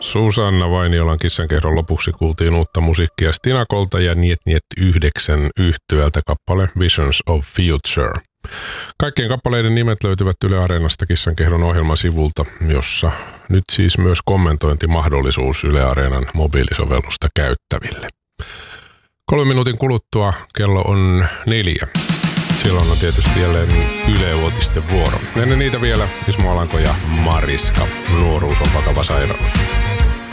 Susanna Vainiolan Kissankehdon lopuksi kuultiin uutta musiikkia Stinakolta ja Niet Niet 9 yhtyöltä kappale Visions of Future. Kaikkien kappaleiden nimet löytyvät Yle Areenasta Kissankehdon ohjelmasivulta, jossa nyt siis myös kommentointimahdollisuus Yle Areenan mobiilisovellusta käyttäville. 3 minuutin kuluttua kello on 4. Silloin on tietysti jälleen Yle Uutisten vuoro. Ennen niitä vielä Ismo Alanko ja Mariska. Nuoruus on vakava sairaus.